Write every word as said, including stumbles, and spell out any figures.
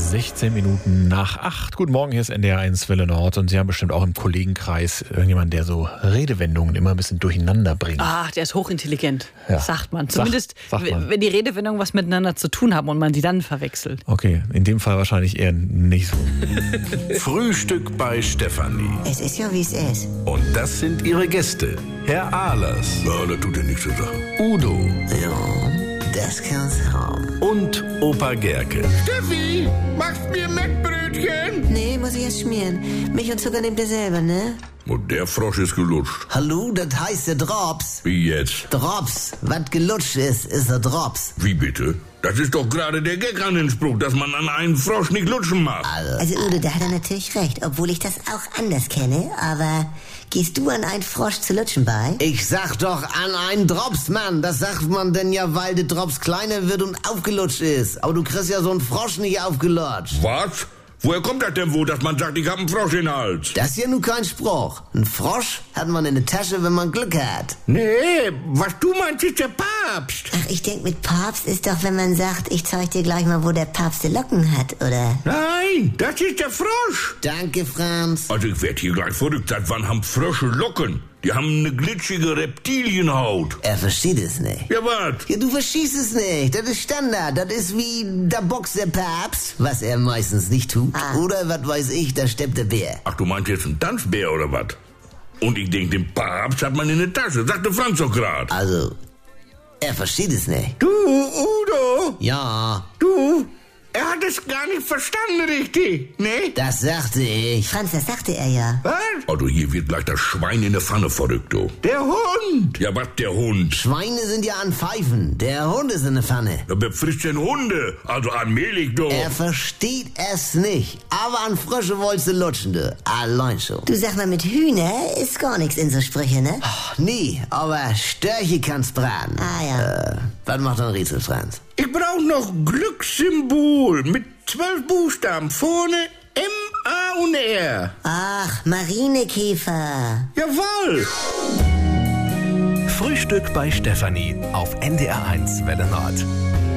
sechzehn Minuten nach acht. Guten Morgen, hier ist N D R eins Welle Nord und Sie haben bestimmt auch im Kollegenkreis irgendjemanden, der so Redewendungen immer ein bisschen durcheinander bringt. Ach, der ist hochintelligent, Ja. sagt man. Zumindest, Sag- sagt man. wenn die Redewendungen was miteinander zu tun haben und man sie dann verwechselt. Okay, in dem Fall wahrscheinlich eher nicht so. Frühstück bei Stefanie. Es ist ja, wie es ist. Und das sind ihre Gäste. Herr Ahlers. Ja, das tut ja nichts zur Sache. Udo Ja, das kann's haben. und Opa Gerke. Steffi, machst mir Mettbrötchen? Nee, muss ich erst schmieren. Milch und Zucker nehmt ihr selber, ne? Und der Frosch ist gelutscht. Hallo, das heißt der Drops. Wie jetzt? Drops. Was gelutscht ist, ist der Drops. Wie bitte? Das ist doch gerade der Gag an den Spruch, dass man an einen Frosch nicht lutschen macht. Also, Udo, da hat er natürlich recht, obwohl ich das auch anders kenne, aber gehst du an einen Frosch zu lutschen bei? Ich sag doch an einen Drops, Mann. Das sagt man denn ja, weil der Drops kleiner wird und aufgelutscht ist. Aber du kriegst ja so einen Frosch nicht aufgelutscht. Was? Woher kommt das denn wohl, dass man sagt, ich hab einen Frosch in den Hals? Das ist ja nun kein Spruch. Ein Frosch hat man in der Tasche, wenn man Glück hat. Nee, was du meinst, ist der Papst. Ach, ich denk, mit Papst ist doch, wenn man sagt, ich zeig dir gleich mal, wo der Papst die Locken hat, oder? Nein, das ist der Frosch. Danke, Franz. Also ich werd hier gleich verrückt. Seit wann haben Frösche Locken? Die haben eine glitschige Reptilienhaut. Er versteht es nicht. Ja, was? Ja, du verstehst es nicht. Das ist Standard. Das ist wie der Box der Papst, was er meistens nicht tut. Ah. Oder, was weiß ich, da steppt der Bär. Ach, du meinst jetzt einen Tanzbär oder was? Und ich denk, den Papst hat man in der Tasche, sagte Franz doch grad. Also, er versteht es nicht. Du, Udo, Ja, du, er hat es gar nicht verstanden richtig, ne? das sagte ich. Franz, das sagte er ja. Was? Also hier wird gleich das Schwein in der Pfanne verrückt, du. Der Hund. Ja, was der Hund? Schweine sind ja an Pfeifen. Der Hund ist in der Pfanne. Ja, wer frisst denn Hunde? Also allmählich, du. Er versteht es nicht. Aber an Frösche wolltest du lutschen, du. Allein schon. Du sag mal, mit Hühner ist gar nichts in so Sprüche, ne? Nee, aber Störche kannst braten. Ah, ja. Äh, was macht ein Rätsel, Franz? Ich brauch noch Glückssymbol mit zwölf Buchstaben. Vorne M, A und R. Ach, Marinekäfer. Jawohl. Frühstück bei Stefanie auf N D R eins Welle Nord.